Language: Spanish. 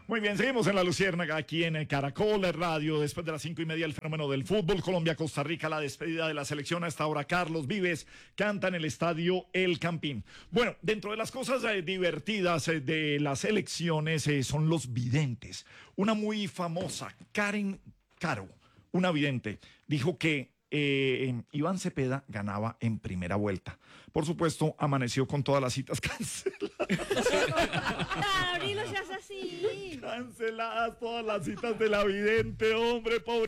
Muy bien, seguimos en La Luciérnaga, aquí en Caracol Radio, después de las 5:30, el fenómeno del fútbol, Colombia-Costa Rica, la despedida de la selección. A esta hora Carlos Vives canta en el estadio El Campín. Bueno, dentro de las cosas divertidas de las elecciones son los videntes. Una muy famosa, Karen Caro, una vidente, dijo que Iván Cepeda ganaba en primera vuelta. Por supuesto, amaneció con todas las citas canceladas. Abril, no seas así. Canceladas todas las citas de la vidente, hombre, pobre.